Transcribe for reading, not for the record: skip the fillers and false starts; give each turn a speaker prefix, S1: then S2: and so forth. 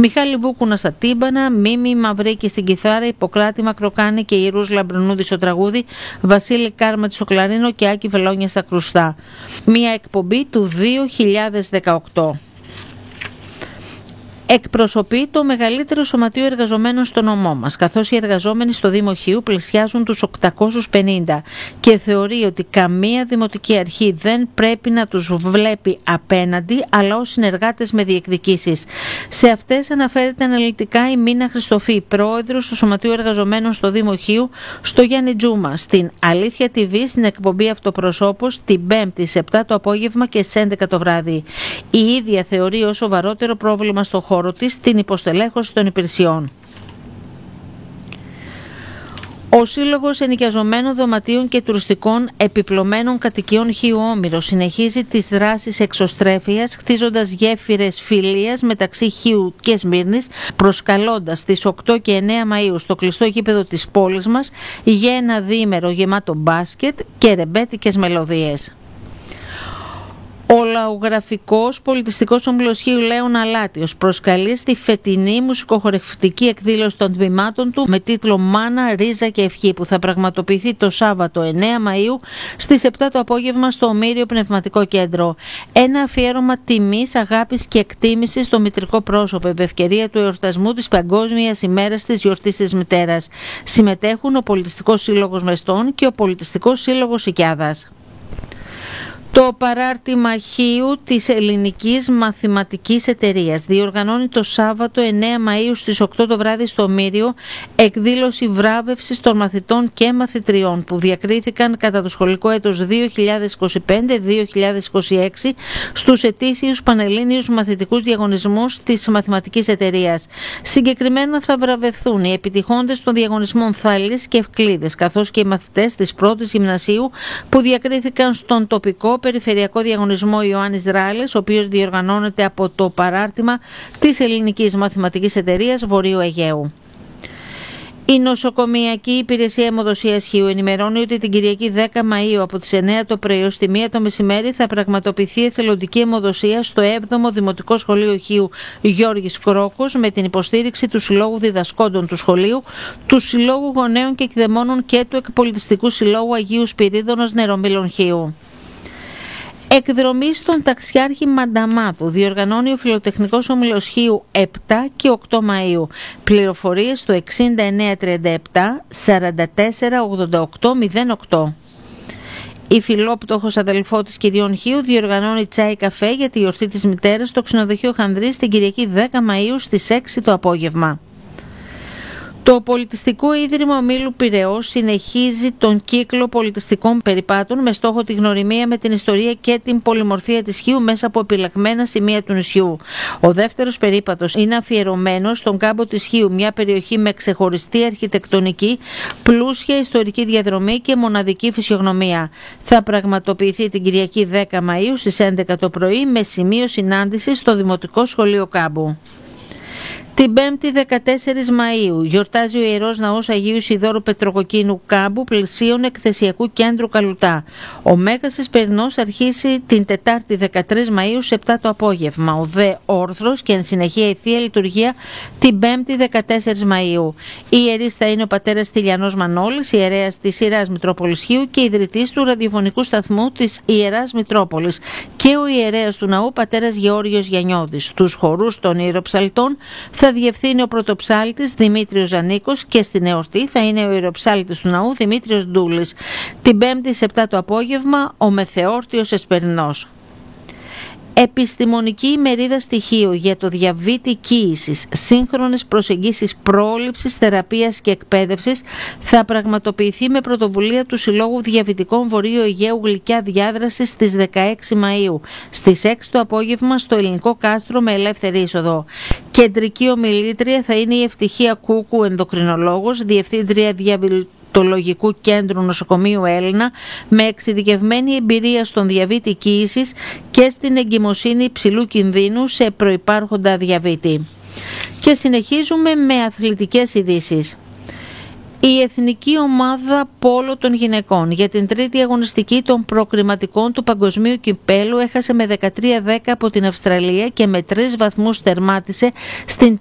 S1: Μιχάλη Βούκουνα στα τύμπανα, Μίμη Μαυρίκη στην κιθάρα, Ιπποκράτη Μακροκάνη και Ιερούς Λαμπρινούδη στο τραγούδι, Βασίλη Κάρματη στο κλαρίνο και Άκη Βελόνια στα κρουστά. Μια εκπομπή του 2018. Εκπροσωπεί το μεγαλύτερο σωματείο εργαζομένων στο νομό μας, καθώς οι εργαζόμενοι στο Δήμο Χίου πλησιάζουν τους 850 και θεωρεί ότι καμία δημοτική αρχή δεν πρέπει να τους βλέπει απέναντι, αλλά ως συνεργάτες με διεκδικήσεις. Σε αυτές αναφέρεται αναλυτικά η Μίνα Χριστοφή, πρόεδρος του Σωματείου Εργαζομένων στο Δήμο Χίου, στο Γιάννη Τζούμα, στην Αλήθεια TV, στην εκπομπή Αυτοπροσώπος, την 5η σε 7 το απόγευμα και στις 11 το βράδυ. Η ίδια θεωρεί ως σοβαρότερο πρόβλημα στο χώρο της την υποστελέχωση των υπηρεσιών. Ο Σύλλογος Ενοικιαζομένων Δωματίων και Τουριστικών Επιπλωμένων Κατοικιών Χίου Όμηρο συνεχίζει τις δράσεις εξωστρέφειας, χτίζοντας γέφυρες φιλίας μεταξύ Χίου και Σμύρνης, προσκαλώντας στις 8 και 9 Μαΐου στο κλειστό γήπεδο της πόλης μας για ένα διήμερο γεμάτο μπάσκετ και ρεμπέτικες μελωδίες. Ο Λαογραφικός Πολιτιστικός Όμιλος Χίου Λέων Αλάτιος προσκαλεί στη φετινή μουσικοχορευτική εκδήλωση των τμήματων του με τίτλο «Μάνα, Ρίζα και Ευχή», που θα πραγματοποιηθεί το Σάββατο 9 Μαΐου στις 7 το απόγευμα στο Ομήριο Πνευματικό Κέντρο. Ένα αφιέρωμα τιμής, αγάπης και εκτίμησης στο μητρικό πρόσωπο επ' ευκαιρία του εορτασμού της Παγκόσμιας ημέρας της γιορτής της μητέρας. Συμμετέχουν ο Πολιτιστικός Σύλλογος Μεστών και ο Πολιτιστικός Σύλλογος Οικιάδας. Το παράρτημα Χίου της Ελληνικής Μαθηματικής Εταιρείας διοργανώνει το Σάββατο 9 Μαΐου στις 8 το βράδυ στο Ομήριο εκδήλωση βράβευσης των μαθητών και μαθητριών που διακρίθηκαν κατά το σχολικό έτος 2025-2026 στους ετήσιους πανελλήνιους μαθητικούς διαγωνισμούς της Μαθηματικής Εταιρείας. Συγκεκριμένα θα βραβευθούν οι επιτυχόντες των διαγωνισμών Θάλης και Ευκλήδες, καθώς και οι μαθητές της πρώτης γυμνασίου που διακρίθηκαν στον τοπικό περιφερειακό διαγωνισμό Ιωάννης Ράλης, ο οποίος διοργανώνεται από το παράρτημα της Ελληνικής Μαθηματικής Εταιρείας Βορείου Αιγαίου. Η Νοσοκομειακή Υπηρεσία Αιμοδοσίας Χίου ενημερώνει ότι την Κυριακή 10 Μαΐου από τις 9 το πρωί ως τη 1 το μεσημέρι θα πραγματοποιηθεί εθελοντική αιμοδοσία στο 7ο Δημοτικό Σχολείο Χίου Γιώργης Κρόκος με την υποστήριξη του Συλλόγου Διδασκόντων του Σχολείου, του Συλλόγου Γονέων και Εκδεμόνων και του Εκπολιτιστικού Συλλόγου Αγίου Σπυρίδωνος Νερομήλων Χίου. Εκδρομή στον Ταξιάρχη Μανταμάδου διοργανώνει ο Φιλοτεχνικός Όμιλος Χίου 7 και 8 Μαΐου. Πληροφορίες στο 6937 44 88 08. Η Φιλόπτωχος Αδελφότης Κυριών Χίου διοργανώνει τσάι καφέ για τη γιορτή της μητέρας στο ξενοδοχείο Χανδρής την Κυριακή 10 Μαΐου στις 6 το απόγευμα. Το Πολιτιστικό Ίδρυμα Ομίλου Πειραιώς συνεχίζει τον κύκλο πολιτιστικών περιπάτων με στόχο τη γνωριμία με την ιστορία και την πολυμορφία της Χίου μέσα από επιλεγμένα σημεία του νησιού. Ο δεύτερος περίπατος είναι αφιερωμένος στον κάμπο της Χίου, μια περιοχή με ξεχωριστή αρχιτεκτονική, πλούσια ιστορική διαδρομή και μοναδική φυσιογνωμία. Θα πραγματοποιηθεί την Κυριακή 10 Μαΐου στις 11 το πρωί με σημείο συνάντησης στο Δημοτικό Σχολείο Κάμπου. Την 5η 14 Μαΐου γιορτάζει ο Ιερός Ναός Αγίου Ιδώρου Πετροκοκκίνου Κάμπου πλησίων εκθεσιακού κέντρου Καλουτά. Ο Μέγας Εσπερινός αρχίσει την Τετάρτη 13 Μαΐου σε 7 το απόγευμα. Ο δε όρθρος και εν συνεχεία η Θεία Λειτουργία την 5η 14 Μαΐου. Η ιερής θα είναι ο πατέρας Τηλιανός Μανώλης, ιερέας της Ιεράς Μητρόπολης Χίου και ιδρυτής του ραδιοφωνικού σταθμού της Ιεράς Μητρόπολης και ο ιερέας του ναού πατέρας Γεώργιος Γιαννιώδης. Τους χορούς των ιεροψαλτών θα διευθύνει ο πρωτοψάλτης Δημήτριος Ζανίκος και στην εορτή θα είναι ο ιεροψάλτης του ναού Δημήτριος Ντούλης. Την 5η σε 7 το απόγευμα ο Μεθεόρτιος Εσπερινός. Επιστημονική ημερίδα στοιχείου για το διαβήτη κύησης, σύγχρονες προσεγγίσεις πρόληψης, θεραπείας και εκπαίδευσης θα πραγματοποιηθεί με πρωτοβουλία του Συλλόγου Διαβητικών Βορείου Αιγαίου Γλυκιά Διάδραση στις 16 Μαΐου, στις 6 το απόγευμα στο Ελληνικό Κάστρο με ελεύθερη είσοδο. Κεντρική ομιλήτρια θα είναι η Ευτυχία Κούκου, ενδοκρινολόγος, διευθύντρια Διαβητολογικού Κέντρου Νοσοκομείου Έλληνα με εξειδικευμένη εμπειρία στον διαβήτη κύησης και στην εγκυμοσύνη υψηλού κινδύνου σε προϋπάρχοντα διαβήτη. Και συνεχίζουμε με αθλητικές ειδήσεις. Η Εθνική Ομάδα Πόλο των Γυναικών για την τρίτη αγωνιστική των προκριματικών του Παγκοσμίου Κυπέλου έχασε με 13-10 από την Αυστραλία και με 3 βαθμούς τερμάτισε στην